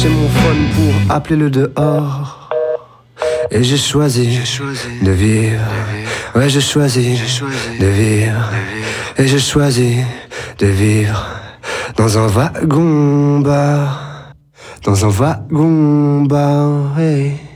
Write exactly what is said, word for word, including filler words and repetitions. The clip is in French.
branché mon phone pour appeler le dehors. Et j'ai choisi, choisi de vivre. Ouais, j'ai choisi, choisi de vivre. Et j'ai choisi de vivre dans un wagon bar. Dans un wagon bar, hey.